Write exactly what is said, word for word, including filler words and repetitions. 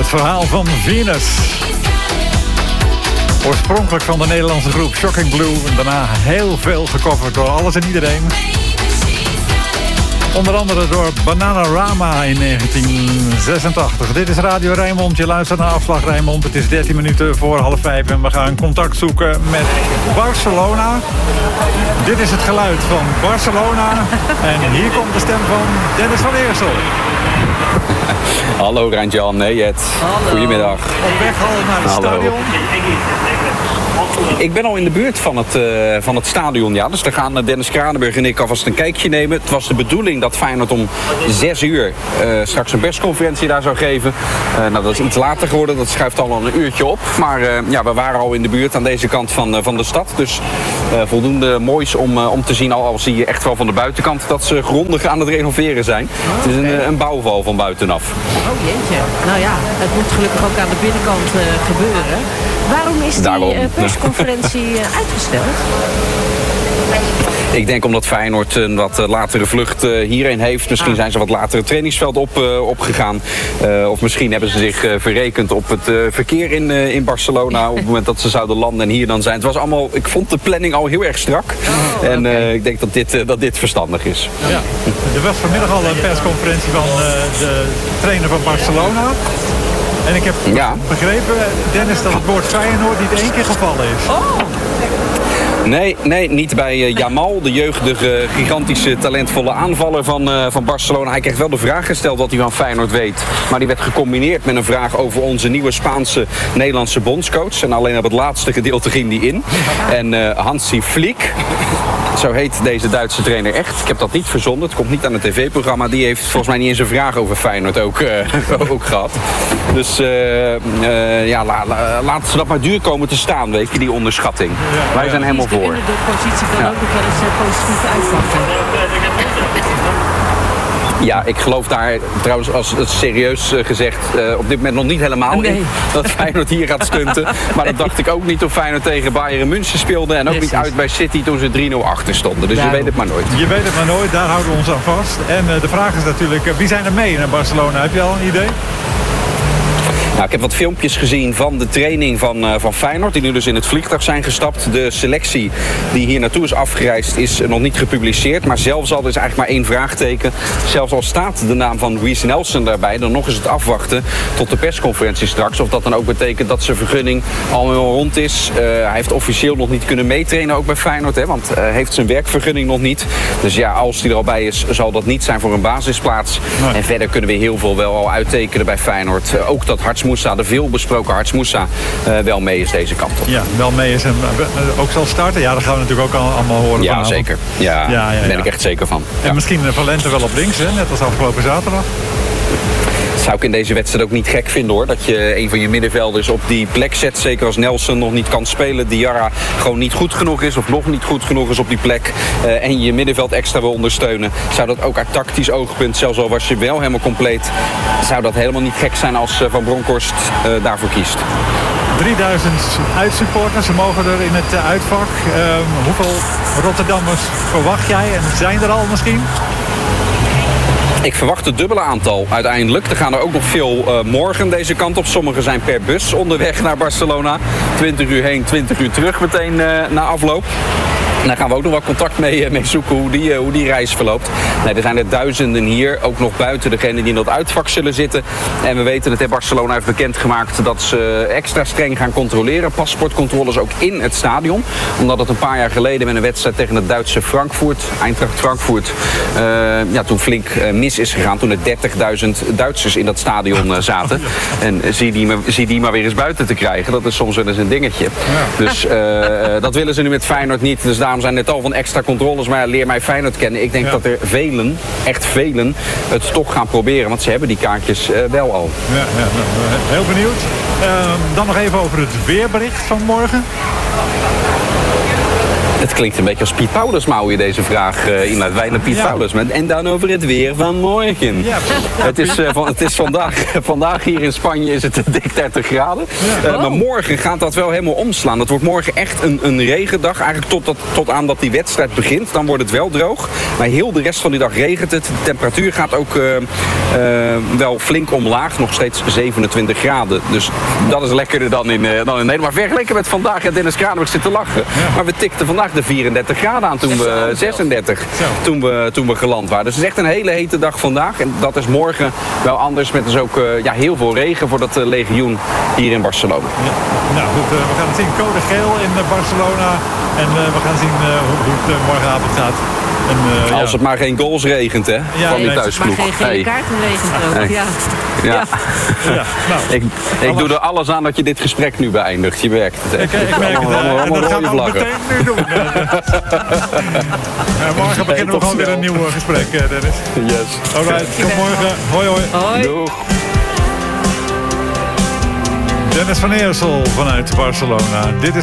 Het verhaal van Venus. Oorspronkelijk van de Nederlandse groep Shocking Blue. En daarna heel veel gecoverd door alles en iedereen. Onder andere door Bananarama in negentien zesentachtig. Dit is Radio Rijnmond. Je luistert naar Afslag Rijnmond. Het is dertien minuten voor half vijf. En we gaan contact zoeken met Barcelona. Dit is het geluid van Barcelona. En hier komt de stem van Dennis van Eersel. Hallo Rijn-Jan, nee Jet. Hallo. Goedemiddag. Op weg al naar het Hallo. stadion. Ik ben al in de buurt van het, uh, van het stadion, ja. Dus daar gaan Dennis Kranenburg en ik alvast een kijkje nemen. Het was de bedoeling dat Feyenoord om zes uur uh, straks een persconferentie daar zou geven. Uh, nou, dat is iets later geworden. Dat schuift al een uurtje op. Maar uh, ja, we waren al in de buurt aan deze kant van, uh, van de stad. Dus uh, voldoende moois om, uh, om te zien, al, al zie je echt wel van de buitenkant, dat ze grondig aan het renoveren zijn. Oh, het is een, uh, een bouwval van buitenaf. Oh jeetje. Nou ja, het moet gelukkig ook aan de binnenkant uh, gebeuren. Waarom is die uh, persconferentie uh, uitgesteld? Ik denk omdat Feyenoord een wat latere vlucht uh, hierheen heeft. Misschien ah. zijn ze wat later het trainingsveld op, uh, opgegaan. Uh, of misschien hebben ze zich uh, verrekend op het uh, verkeer in, uh, in Barcelona. Op het moment dat ze zouden landen en hier dan zijn. Het was allemaal, ik vond de planning al heel erg strak. Oh, en uh, okay. ik denk dat dit, uh, dat dit verstandig is. Ja. Er was vanmiddag al een persconferentie van uh, de trainer van Barcelona. En ik heb ja. begrepen, Dennis, dat het woord Feyenoord niet één keer gevallen is. Oh. Nee, nee, niet bij uh, Jamal, de jeugdige, gigantische, talentvolle aanvaller van, uh, van Barcelona. Hij kreeg wel de vraag gesteld wat hij van Feyenoord weet. Maar die werd gecombineerd met een vraag over onze nieuwe Spaanse Nederlandse bondscoach. En alleen op het laatste gedeelte ging die in. En uh, Hansi Flick, zo heet deze Duitse trainer echt. Ik heb dat niet verzonnen, het komt niet aan het tv-programma. Die heeft volgens mij niet eens een vraag over Feyenoord ook, uh, ook gehad. Dus uh, uh, ja, la, la, laten ze dat maar duur komen te staan, weet je, die onderschatting. Ja, Wij zijn ja. helemaal voor. De positie kan ja. ook nog wel eens uh, positief uitpakken. Ja, ik geloof daar trouwens, als het serieus uh, gezegd, uh, op dit moment nog niet helemaal nee. in dat Feyenoord hier gaat stunten. Maar dat dacht ik ook niet toen Feyenoord tegen Bayern München speelde. En ook Precies. niet uit bij City toen ze drie nul achter stonden. Dus Daarom. je weet het maar nooit. Je weet het maar nooit, daar houden we ons aan vast. En uh, de vraag is natuurlijk, uh, wie zijn er mee naar Barcelona? Heb je al een idee? Nou, ik heb wat filmpjes gezien van de training van, uh, van Feyenoord, die nu dus in het vliegtuig zijn gestapt. De selectie die hier naartoe is afgereisd is nog niet gepubliceerd. Maar zelfs al is eigenlijk maar één vraagteken. Zelfs al staat de naam van Reiss Nelson daarbij, dan nog eens het afwachten tot de persconferentie straks. Of dat dan ook betekent dat zijn vergunning al rond is. Uh, hij heeft officieel nog niet kunnen meetrainen, ook bij Feyenoord, hè, want hij uh, heeft zijn werkvergunning nog niet. Dus ja, als hij er al bij is, zal dat niet zijn voor een basisplaats. Nee. En verder kunnen we heel veel wel al uittekenen bij Feyenoord. Uh, ook dat Harts Moussa, de veelbesproken Harts Moussa, uh, wel mee is deze kant op. Ja, wel mee is en uh, ook zal starten. Ja, dat gaan we natuurlijk ook al, allemaal horen. Ja, vanavond. Zeker. Ja, ja, ja, daar ben ja. ik echt zeker van. En ja. misschien Valente wel op links, hè? Net als afgelopen zaterdag. Dat zou ik in deze wedstrijd ook niet gek vinden, hoor. Dat je een van je middenvelders op die plek zet. Zeker als Nelson nog niet kan spelen. Diarra gewoon niet goed genoeg is of nog niet goed genoeg is op die plek. Uh, en je middenveld extra wil ondersteunen. Zou dat ook uit tactisch oogpunt, zelfs al was je wel helemaal compleet, zou dat helemaal niet gek zijn als uh, Van Bronckhorst uh, daarvoor kiest. drieduizend uitsupporters, ze mogen er in het uh, uitvak. Uh, hoeveel Rotterdammers verwacht jij? En zijn er al misschien? Ik verwacht het dubbele aantal uiteindelijk. Er gaan er ook nog veel uh, morgen deze kant op. Sommigen zijn per bus onderweg naar Barcelona. twintig uur heen, twintig uur terug meteen uh, na afloop. En daar gaan we ook nog wel contact mee, mee zoeken hoe die, uh, hoe die reis verloopt. Nee, er zijn er duizenden hier, ook nog buiten degenen die in dat uitvak zullen zitten. En we weten het, Barcelona heeft bekendgemaakt dat ze extra streng gaan controleren. Paspoortcontroles ook in het stadion. Omdat het een paar jaar geleden met een wedstrijd tegen het Duitse Frankfurt, Eintracht Frankfurt, uh, ja, toen flink uh, mis is gegaan. Toen er dertigduizend Duitsers in dat stadion uh, zaten. En zie die, maar, zie die maar weer eens buiten te krijgen. Dat is soms wel eens een dingetje. Ja. Dus uh, dat willen ze nu met Feyenoord niet. Dus daarom zijn net al van extra controles. Maar leer mij Feyenoord kennen. Ik denk ja. dat er velen, echt velen, het toch gaan proberen. Want ze hebben die kaartjes uh, wel al. Ja, ja, heel benieuwd. Uh, dan nog even over het weerbericht van morgen. Het klinkt een beetje als Piet Paulusma, hoe je deze vraag uh, inlaat. Wijlen Piet ja. Paulusma. En dan over het weer van morgen. Ja, het, is, uh, van, het is vandaag, vandaag hier in Spanje is het dik dertig graden. Ja. Uh, maar morgen gaat dat wel helemaal omslaan. Dat wordt morgen echt een, een regendag. Eigenlijk tot, dat, tot aan dat die wedstrijd begint. Dan wordt het wel droog. Maar heel de rest van die dag regent het. De temperatuur gaat ook uh, uh, wel flink omlaag. Nog steeds zevenentwintig graden. Dus dat is lekkerder dan in, uh, dan in Nederland. Maar vergeleken met vandaag, ja, Dennis Kranenburg zit te lachen. Ja. Maar we tikten vandaag de vierendertig graden aan toen we zesendertig toen we, toen we geland waren. Dus het is echt een hele hete dag vandaag. En dat is morgen wel anders met dus ook uh, ja, heel veel regen voor dat uh, legioen hier in Barcelona. Ja. Nou goed, uh, we gaan het zien. Code geel in uh, Barcelona. En uh, we gaan zien uh, hoe, hoe het uh, morgenavond gaat. En, uh, Als ja. het maar geen goals regent, hè? Ja, van die nee, thuisploeg. Maar geen gele kaarten regent ook. Nee. Ja. Ja. Ja. Ja. Nou, ik ik doe er alles aan dat je dit gesprek nu beëindigt. Je werkt het echt. Ik, ik merk het. Uh, en dat gaan we ook meteen nu doen. uh, morgen beginnen hey, we gewoon weer een nieuw gesprek, uh, Dennis. Yes. Alright, tot morgen. Hoi, hoi. Hoi. Doeg. Dennis van Eersel vanuit Barcelona. Dit is